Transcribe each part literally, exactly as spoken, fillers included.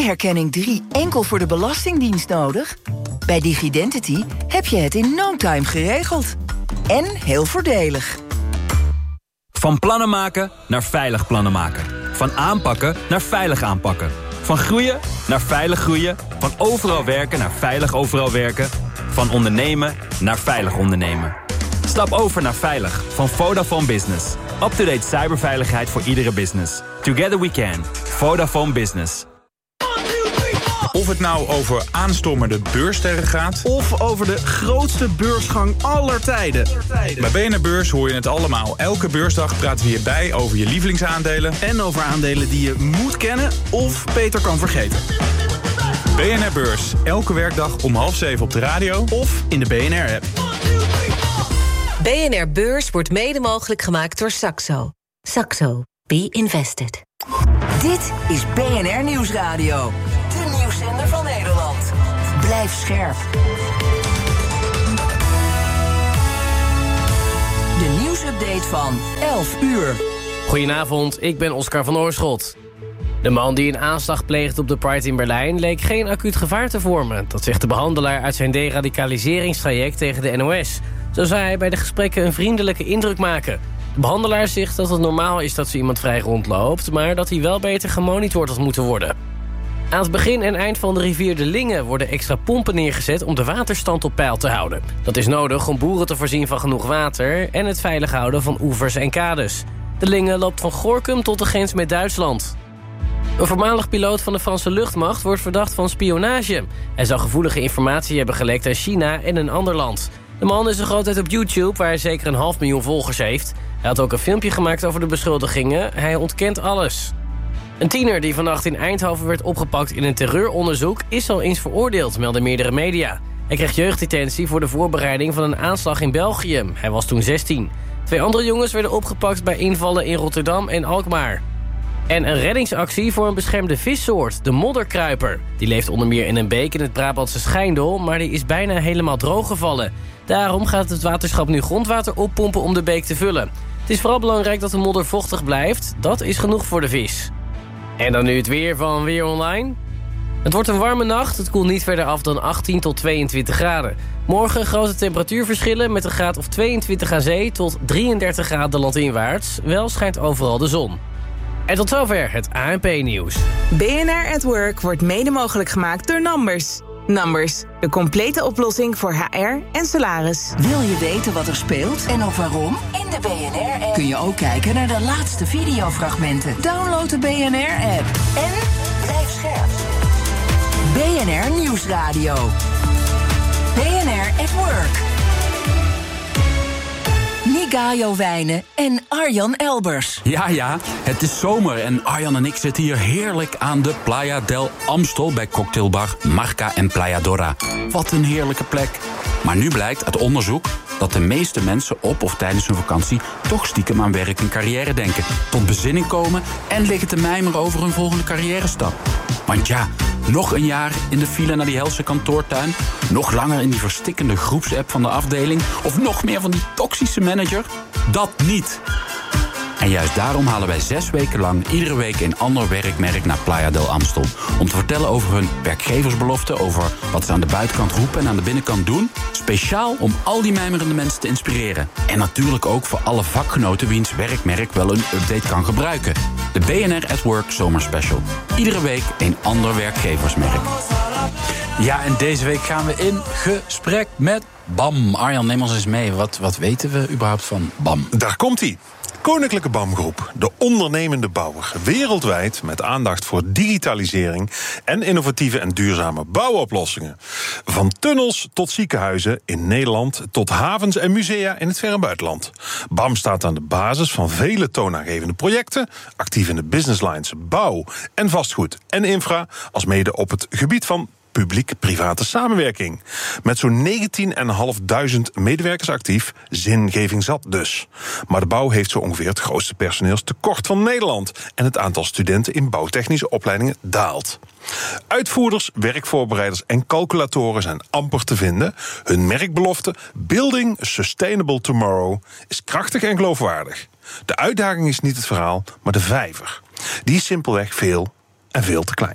B-herkenning drie enkel voor de Belastingdienst nodig? Bij Digidentity heb je het in no time geregeld. En heel voordelig. Van plannen maken naar veilig plannen maken. Van aanpakken naar veilig aanpakken. Van groeien naar veilig groeien. Van overal werken naar veilig overal werken. Van ondernemen naar veilig ondernemen. Stap over naar veilig van Vodafone Business. Up-to-date cyberveiligheid voor iedere business. Together we can. Vodafone Business. Of het nou over aanstormende beurssterren gaat, of over de grootste beursgang aller tijden. Bij B N R Beurs hoor je het allemaal. Elke beursdag praten we hierbij over je lievelingsaandelen En over aandelen die je moet kennen of beter kan vergeten. B N R Beurs, elke werkdag om half zeven op de radio Of in de B N R-app. B N R Beurs wordt mede mogelijk gemaakt door Saxo. Saxo. Be invested. Dit is B N R Nieuwsradio. De nieuwszender van Nederland. Blijf scherp. De nieuwsupdate van elf uur. Goedenavond, ik ben Oscar van Oorschot. De man die een aanslag pleegde op de Pride in Berlijn leek geen acuut gevaar te vormen. Dat zegt de behandelaar uit zijn deradicaliseringstraject tegen de N O S. Zo zou hij bij de gesprekken een vriendelijke indruk maken. De behandelaar zegt dat het normaal is dat zo iemand vrij rondloopt, maar dat hij wel beter gemonitord had moeten worden. Aan het begin en eind van de rivier de Linge worden extra pompen neergezet om de waterstand op peil te houden. Dat is nodig om boeren te voorzien van genoeg water en het veilig houden van oevers en kades. De Linge loopt van Gorinchem tot de grens met Duitsland. Een voormalig piloot van de Franse luchtmacht wordt verdacht van spionage. Hij zou gevoelige informatie hebben gelekt aan China en een ander land. De man is een grootheid op YouTube, waar hij zeker een half miljoen volgers heeft. Hij had ook een filmpje gemaakt over de beschuldigingen. Hij ontkent alles. Een tiener die vannacht in Eindhoven werd opgepakt in een terreuronderzoek is al eens veroordeeld, melden meerdere media. Hij kreeg jeugddetentie voor de voorbereiding van een aanslag in België. Hij was toen zestien. Twee andere jongens werden opgepakt bij invallen in Rotterdam en Alkmaar. En een reddingsactie voor een beschermde vissoort, de modderkruiper. Die leeft onder meer in een beek in het Brabantse Schijndel, maar die is bijna helemaal drooggevallen. Daarom gaat het waterschap nu grondwater oppompen om de beek te vullen. Het is vooral belangrijk dat de modder vochtig blijft. Dat is genoeg voor de vis. En dan nu het weer van Weer Online. Het wordt een warme nacht. Het koelt niet verder af dan achttien tot tweeëntwintig graden. Morgen grote temperatuurverschillen met een graad of tweeëntwintig aan zee tot drieëndertig graden landinwaarts. Wel schijnt overal de zon. En tot zover het A N P-nieuws. B N R at Work wordt mede mogelijk gemaakt door Numbers. Numbers, de complete oplossing voor H R en salaris. Wil je weten wat er speelt en ook waarom? In de B N R-app kun je ook kijken naar de laatste videofragmenten. Download de B N R-app en blijf scherp. B N R Nieuwsradio. B N R at Work. Nigayo Wijnen en Arjan Elbers. Ja, ja, het is zomer en Arjan en ik zitten hier heerlijk aan de Playa del Amstel bij cocktailbar Marca en Playa Dora. Wat een heerlijke plek. Maar nu blijkt uit onderzoek dat de meeste mensen op of tijdens hun vakantie toch stiekem aan werk en carrière denken. Tot bezinning komen en liggen te mijmeren over hun volgende carrière-stap. Want ja, nog een jaar in de file naar die helse kantoortuin, nog langer in die verstikkende groepsapp van de afdeling of nog meer van die toxische manager? Dat niet. En juist daarom halen wij zes weken lang iedere week een ander werkmerk naar Playa del Amstel. Om te vertellen over hun werkgeversbeloften, over wat ze aan de buitenkant roepen en aan de binnenkant doen. Speciaal om al die mijmerende mensen te inspireren. En natuurlijk ook voor alle vakgenoten wiens werkmerk wel een update kan gebruiken. De B N R at Work Zomerspecial. Iedere week een ander werkgeversmerk. Ja, en deze week gaan we in gesprek met BAM. Arjan, neem ons eens mee. Wat, wat weten we überhaupt van BAM? Daar komt-ie. Koninklijke BAM Groep, de ondernemende bouwer. Wereldwijd met aandacht voor digitalisering en innovatieve en duurzame bouwoplossingen. Van tunnels tot ziekenhuizen in Nederland tot havens en musea in het verre buitenland. BAM staat aan de basis van vele toonaangevende projecten, actief in de business lines bouw en vastgoed en infra, alsmede op het gebied van publiek-private samenwerking. Met zo'n negentienduizend medewerkers actief, zingeving zat dus. Maar de bouw heeft zo ongeveer het grootste personeelstekort van Nederland en het aantal studenten in bouwtechnische opleidingen daalt. Uitvoerders, werkvoorbereiders en calculatoren zijn amper te vinden. Hun merkbelofte Building Sustainable Tomorrow is krachtig en geloofwaardig. De uitdaging is niet het verhaal, maar de vijver. Die is simpelweg veel en veel te klein.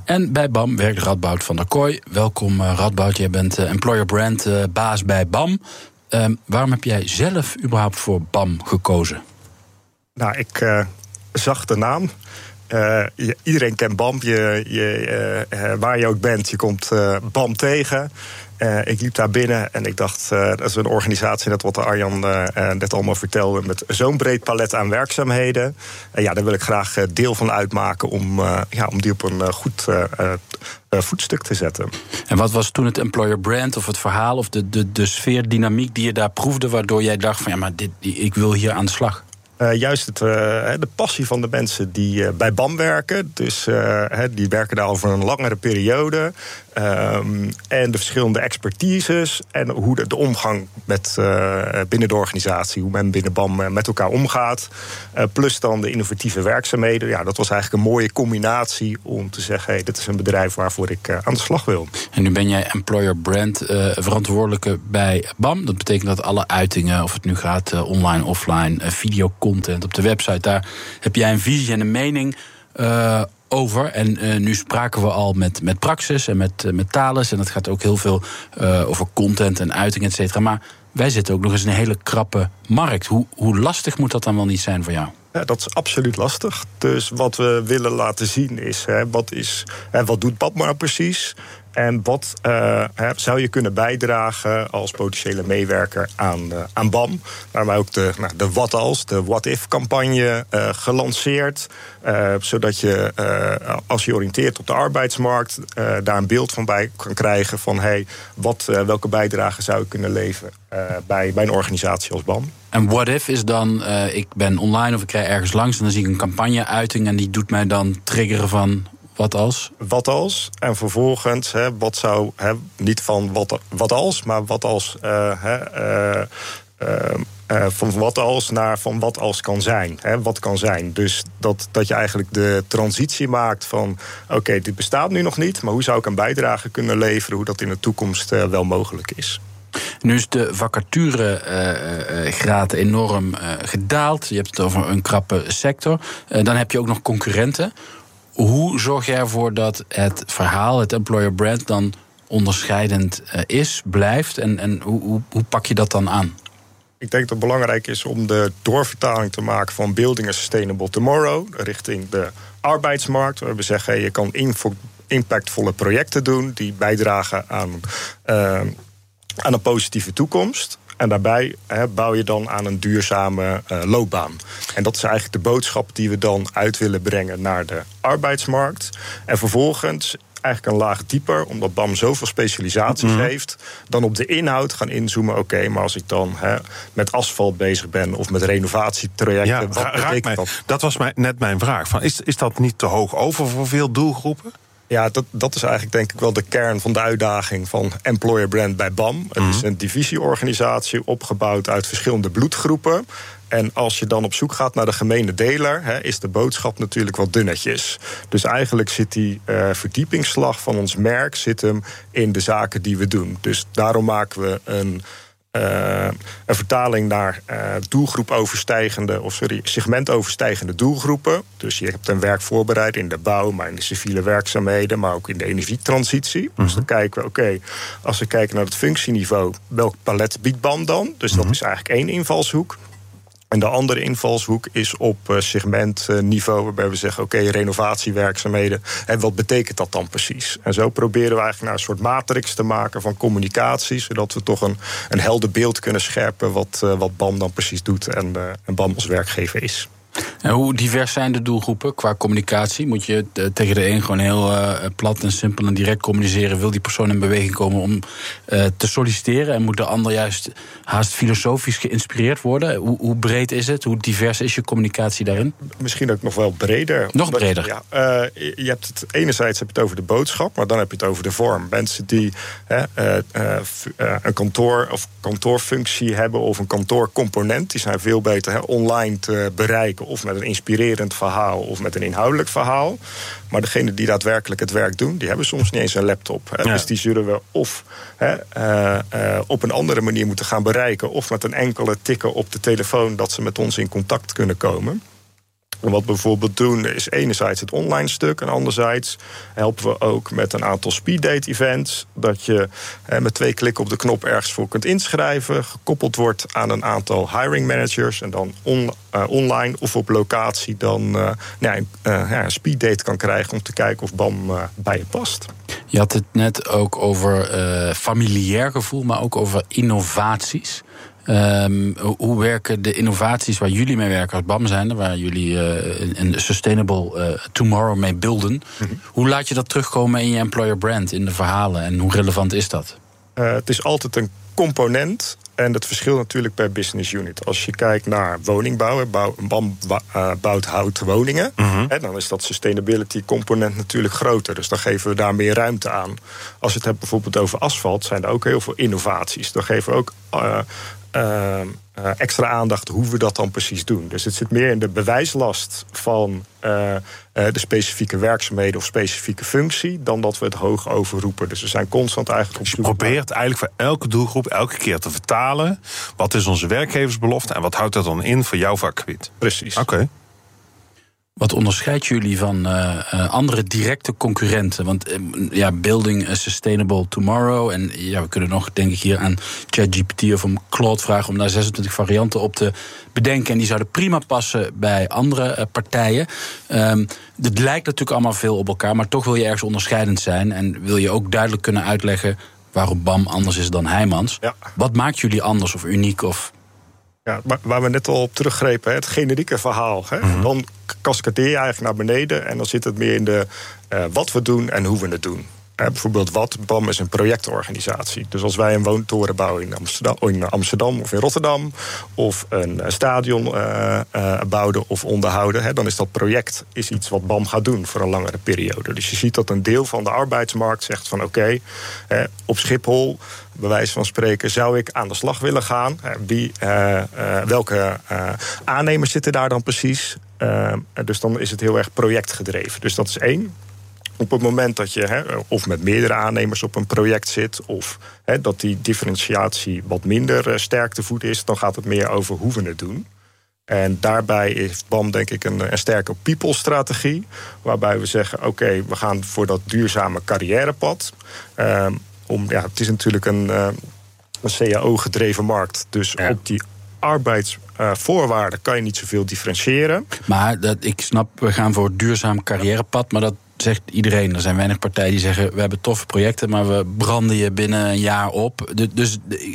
En bij BAM werkt Radboud van der Kooi. Welkom uh, Radboud, jij bent uh, employer brand uh, baas bij BAM. Uh, waarom heb jij zelf überhaupt voor BAM gekozen? Nou, ik uh, zag de naam. Uh, je, iedereen kent BAM. Je, je, uh, uh, waar je ook bent, je komt uh, BAM tegen. Uh, ik liep daar binnen en ik dacht, uh, dat is een organisatie, net wat Arjan uh, uh, net allemaal vertelde, met zo'n breed palet aan werkzaamheden. Uh, ja, daar wil ik graag uh, deel van uitmaken om, uh, ja, om die op een uh, goed uh, uh, voetstuk te zetten. En wat was toen het employer brand of het verhaal of de, de, de sfeerdynamiek die je daar proefde, waardoor jij dacht van ja, maar dit, ik wil hier aan de slag? Uh, juist het, uh, de passie van de mensen die uh, bij BAM werken. Dus uh, die werken daar over een langere periode. Um, en de verschillende expertises. En hoe de, de omgang met, uh, binnen de organisatie. Hoe men binnen BAM met elkaar omgaat. Uh, plus dan de innovatieve werkzaamheden. Ja, dat was eigenlijk een mooie combinatie om te zeggen, hey, dit is een bedrijf waarvoor ik uh, aan de slag wil. En nu ben jij employer brand uh, verantwoordelijke bij BAM. Dat betekent dat alle uitingen, of het nu gaat uh, online, offline, uh, videocontent op de website, daar heb jij een visie en een mening uh, over. En uh, nu spraken we al met, met Praxis en met, uh, met Thales. En dat gaat ook heel veel uh, over content en uiting, et cetera. Maar wij zitten ook nog eens in een hele krappe markt. Hoe, hoe lastig moet dat dan wel niet zijn voor jou? Ja, dat is absoluut lastig. Dus wat we willen laten zien is, hè, wat, is hè, wat doet BAM nou precies? En wat uh, hè, zou je kunnen bijdragen als potentiële meewerker aan, uh, aan BAM? Daarmee ook de, nou, de What Als, de What If campagne uh, gelanceerd. Uh, zodat je, uh, als je oriënteert op de arbeidsmarkt, uh, daar een beeld van bij kan krijgen van hey, wat, uh, welke bijdrage zou ik kunnen leveren uh, bij, bij een organisatie als BAM. En what if is dan, uh, ik ben online of ik krijg ergens langs en dan zie ik een campagne-uiting en die doet mij dan triggeren van wat als? Wat als. En vervolgens, hè, wat zou, hè, niet van wat, wat als, maar wat als, uh, hè, uh, uh, uh, van wat als naar van wat als kan zijn. Hè, wat kan zijn. Dus dat, dat je eigenlijk de transitie maakt van oké, okay, dit bestaat nu nog niet, maar hoe zou ik een bijdrage kunnen leveren, hoe dat in de toekomst uh, wel mogelijk is. Nu is de vacaturegraad uh, enorm uh, gedaald. Je hebt het over een krappe sector. Uh, dan heb je ook nog concurrenten. Hoe zorg jij ervoor dat het verhaal, het employer brand, dan onderscheidend uh, is, blijft? En, en hoe, hoe, hoe pak je dat dan aan? Ik denk dat het belangrijk is om de doorvertaling te maken van Building a Sustainable Tomorrow richting de arbeidsmarkt. Waar we zeggen, hey, je kan info, impactvolle projecten doen die bijdragen aan, uh, aan een positieve toekomst. En daarbij he, bouw je dan aan een duurzame uh, loopbaan. En dat is eigenlijk de boodschap die we dan uit willen brengen naar de arbeidsmarkt. En vervolgens eigenlijk een laag dieper, omdat BAM zoveel specialisaties mm. heeft, dan op de inhoud gaan inzoomen. Oké, okay, maar als ik dan he, met asfalt bezig ben of met renovatietrajecten, ja, wat betekent dat? Dat was mijn, net mijn vraag. Van, is, is dat niet te hoog over voor veel doelgroepen? Ja, dat, dat is eigenlijk denk ik wel de kern van de uitdaging van employer brand bij BAM. Mm. Het is een divisieorganisatie opgebouwd uit verschillende bloedgroepen. En als je dan op zoek gaat naar de gemene deler, he, is de boodschap natuurlijk wat dunnetjes. Dus eigenlijk zit die uh, verdiepingsslag van ons merk zit hem in de zaken die we doen. Dus daarom maken we een Uh, een vertaling naar uh, doelgroepoverstijgende, of sorry, segmentoverstijgende doelgroepen. Dus je hebt een werk voorbereid in de bouw, maar in de civiele werkzaamheden, maar ook in de energietransitie. Mm-hmm. Dus dan kijken we, oké, okay, als we kijken naar het functieniveau, welk palet biedt BAM dan? Dus mm-hmm. dat is eigenlijk één invalshoek. En de andere invalshoek is op segmentniveau, waarbij we zeggen, oké, okay, renovatiewerkzaamheden. En wat betekent dat dan precies? En zo proberen we eigenlijk naar een soort matrix te maken van communicatie, zodat we toch een, een helder beeld kunnen scherpen wat, uh, wat BAM dan precies doet en, uh, en BAM als werkgever is. En hoe divers zijn de doelgroepen qua communicatie? Moet je uh, tegen de een gewoon heel uh, plat en simpel en direct communiceren? Wil die persoon in beweging komen om uh, te solliciteren? En moet de ander juist haast filosofisch geïnspireerd worden? Hoe, hoe breed is het? Hoe divers is je communicatie daarin? Misschien ook nog wel breder. Nog Omdat, breder? Ja, uh, je hebt het, enerzijds heb je het over de boodschap, maar dan heb je het over de vorm. Mensen die uh, uh, uh, een kantoor of kantoorfunctie hebben of een kantoorcomponent, die zijn veel beter hè, online te bereiken, of met een inspirerend verhaal of met een inhoudelijk verhaal. Maar degenen die daadwerkelijk het werk doen, die hebben soms niet eens een laptop. Hè. Ja. Dus die zullen we of hè, uh, uh, op een andere manier moeten gaan bereiken, of met een enkele tikken op de telefoon dat ze met ons in contact kunnen komen. En wat we bijvoorbeeld doen is enerzijds het online stuk... en anderzijds helpen we ook met een aantal speeddate-events... dat je eh, met twee klikken op de knop ergens voor kunt inschrijven... gekoppeld wordt aan een aantal hiring managers... en dan on, uh, online of op locatie dan uh, ja, een, uh, ja, een speeddate kan krijgen... om te kijken of B A M uh, bij je past. Je had het net ook over uh, familiair gevoel, maar ook over innovaties... Um, hoe werken de innovaties waar jullie mee werken als B A M zijn, waar jullie uh, een sustainable uh, tomorrow mee beelden? Mm-hmm. Hoe laat je dat terugkomen in je employer brand, in de verhalen? En hoe relevant is dat? Uh, het is altijd een component. En dat verschilt natuurlijk per business unit. Als je kijkt naar woningbouw, bouw, B A M uh, bouwt hout woningen... Mm-hmm. Hè, dan is dat sustainability component natuurlijk groter. Dus dan geven we daar meer ruimte aan. Als je het hebt bijvoorbeeld over asfalt, zijn er ook heel veel innovaties. Dan geven we ook uh, uh, uh, extra aandacht hoe we dat dan precies doen. Dus het zit meer in de bewijslast van uh, uh, de specifieke werkzaamheden of specifieke functie, dan dat we het hoog overroepen. Dus we zijn constant eigenlijk op zoek. Je probeert eigenlijk voor elke doelgroep elke keer te vertalen. Wat is onze werkgeversbelofte en wat houdt dat dan in voor jouw vakgebied? Precies. Oké. Okay. Wat onderscheidt jullie van uh, uh, andere directe concurrenten? Want uh, ja, building a sustainable tomorrow. En ja, we kunnen nog, denk ik, hier aan ChatGPT of om Claude vragen om daar zesentwintig varianten op te bedenken. En die zouden prima passen bij andere uh, partijen. Um, het lijkt natuurlijk allemaal veel op elkaar, maar toch wil je ergens onderscheidend zijn. En wil je ook duidelijk kunnen uitleggen waarom B A M anders is dan Heijmans. Ja. Wat maakt jullie anders of uniek of... Ja, waar we net al op teruggrepen, het generieke verhaal. Hè? Mm-hmm. Dan cascadeer je eigenlijk naar beneden en dan zit het meer in de uh, wat we doen en hoe we het doen. Uh, bijvoorbeeld wat, B A M is een projectorganisatie. Dus als wij een woontoren bouwen in Amsterdam, in Amsterdam of in Rotterdam, of een stadion uh, uh, bouwen of onderhouden, hè, dan is dat project is iets wat B A M gaat doen voor een langere periode. Dus je ziet dat een deel van de arbeidsmarkt zegt van oké, okay, uh, op Schiphol, bij wijze van spreken, zou ik aan de slag willen gaan. Uh, wie, uh, uh, welke uh, aannemers zitten daar dan precies? Uh, dus dan is het heel erg projectgedreven. Dus dat is één. Op het moment dat je he, of met meerdere aannemers op een project zit, of he, dat die differentiatie wat minder uh, sterk te voeden is, dan gaat het meer over hoe we het doen. En daarbij heeft B A M denk ik een, een sterke people-strategie, waarbij we zeggen, oké, okay, we gaan voor dat duurzame carrièrepad. Uh, om, ja, het is natuurlijk een, uh, een C A O-gedreven markt, dus ja. Op die arbeidsvoorwaarden uh, kan je niet zoveel differentiëren. Maar dat, ik snap, we gaan voor het duurzaam carrièrepad, maar dat zegt iedereen. Er zijn weinig partijen die zeggen, we hebben toffe projecten, maar we branden je binnen een jaar op. Dus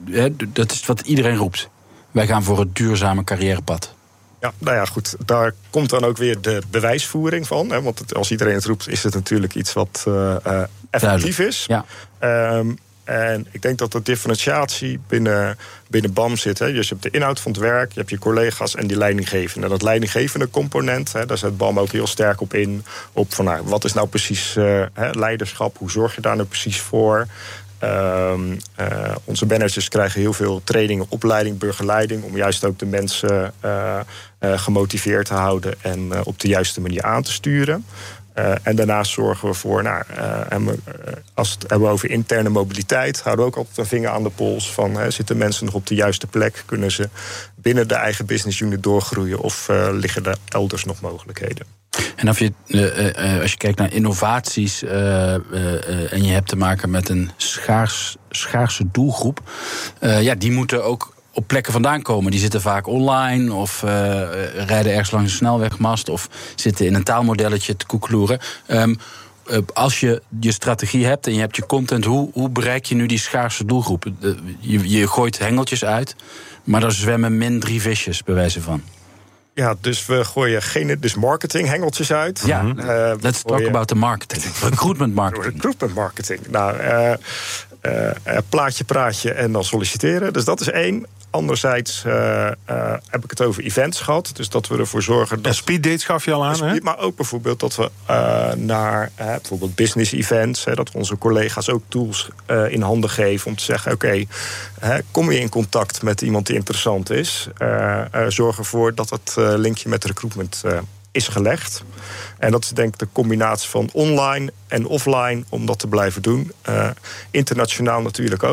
dat is wat iedereen roept. Wij gaan voor het duurzame carrièrepad. Ja, nou ja, goed. Daar komt dan ook weer de bewijsvoering van. Hè, want het, als iedereen het roept, is het natuurlijk iets wat uh, uh, effectief is. Ja. Um, En ik denk dat de differentiatie binnen, binnen B A M zit. Hè. Dus je hebt de inhoud van het werk, je hebt je collega's en die leidinggevende. En dat leidinggevende component, hè, daar zet B A M ook heel sterk op in. Op van, nou, wat is nou precies uh, leiderschap? Hoe zorg je daar nou precies voor? Uh, uh, onze managers krijgen heel veel training, opleiding, begeleiding, om juist ook de mensen uh, uh, gemotiveerd te houden en uh, op de juiste manier aan te sturen. Uh, en daarnaast zorgen we voor, nou, uh, en we, uh, als we het hebben over interne mobiliteit, houden we ook altijd een vinger aan de pols van, uh, zitten mensen nog op de juiste plek? Kunnen ze binnen de eigen business unit doorgroeien of uh, liggen er elders nog mogelijkheden? En als je, uh, uh, als je kijkt naar innovaties uh, uh, uh, en je hebt te maken met een schaars, schaarse doelgroep, uh, ja, die moeten ook op plekken vandaan komen. Die zitten vaak online of uh, rijden ergens langs een snelwegmast of zitten in een taalmodelletje te koekeloeren. Um, uh, als je je strategie hebt en je hebt je content, hoe, hoe bereik je nu die schaarse doelgroep? Uh, je, je gooit hengeltjes uit, maar er zwemmen min drie visjes, bij wijze van. Ja, dus we gooien geen dus marketing hengeltjes uit. Ja, uh, let's talk about the marketing. Recruitment marketing. Recruitment marketing. Nou, uh, uh, uh, plaatje, praatje en dan solliciteren. Dus dat is één. Anderzijds uh, uh, heb ik het over events gehad. Dus dat we ervoor zorgen dat... Ja, speeddates gaf je al aan, speed, hè? Maar ook bijvoorbeeld dat we uh, naar uh, bijvoorbeeld business events, hè, dat we onze collega's ook tools uh, in handen geven om te zeggen, oké, okay, kom je in contact met iemand die interessant is. Uh, uh, zorg ervoor dat het uh, linkje met recruitment uh, is gelegd. En dat is denk ik de combinatie van online en offline om dat te blijven doen. Uh, internationaal natuurlijk ook.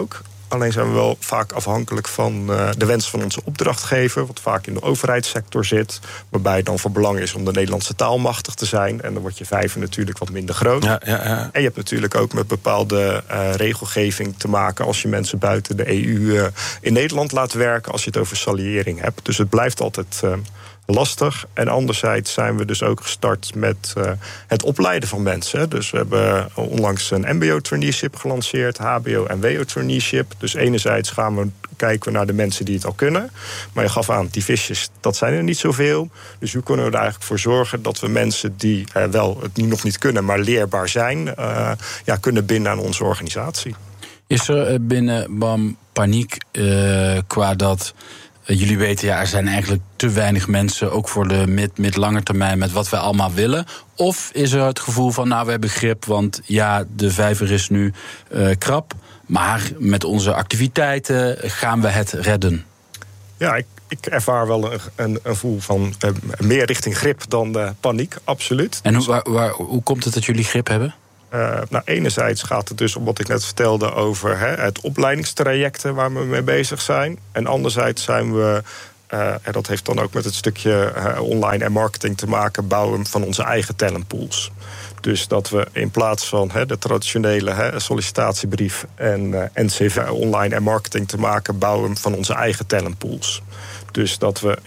Alleen zijn we wel vaak afhankelijk van uh, de wens van onze opdrachtgever, wat vaak in de overheidssector zit, waarbij dan van belang is om de Nederlandse taal machtig te zijn. En dan wordt je vijver natuurlijk wat minder groot. Ja, ja, ja. En je hebt natuurlijk ook met bepaalde uh, regelgeving te maken als je mensen buiten de E U uh, in Nederland laat werken, als je het over saliëring hebt. Dus het blijft altijd Uh, lastig. En anderzijds zijn we dus ook gestart met uh, het opleiden van mensen. Dus we hebben onlangs een M B O-traineeship gelanceerd, H B O- en W O-traineeship. Dus enerzijds gaan we kijken we naar de mensen die het al kunnen. Maar je gaf aan, die visjes, dat zijn er niet zoveel. Dus hoe kunnen we er eigenlijk voor zorgen dat we mensen die uh, wel het nu nog niet kunnen, maar leerbaar zijn, uh, ja, kunnen binden aan onze organisatie. Is er binnen BAM paniek uh, qua dat jullie weten, ja, er zijn eigenlijk te weinig mensen, ook voor de mid, mid-lange termijn, met wat wij allemaal willen? Of is er het gevoel van, nou, we hebben grip, want ja, de vijver is nu uh, krap, maar met onze activiteiten gaan we het redden? Ja, ik, ik ervaar wel een, een, een gevoel van uh, meer richting grip dan uh, paniek, absoluut. En hoe, waar, waar, hoe komt het dat jullie grip hebben? Uh, nou, enerzijds gaat het dus om wat ik net vertelde over hè, het opleidingstrajecten waar we mee bezig zijn. En anderzijds zijn we, uh, en dat heeft dan ook met het stukje uh, online en marketing te maken, bouwen van onze eigen talentpools. Dus dat we in plaats van hè, de traditionele hè, sollicitatiebrief en uh, N C V online en marketing te maken, bouwen van onze eigen talentpools. Dus dat we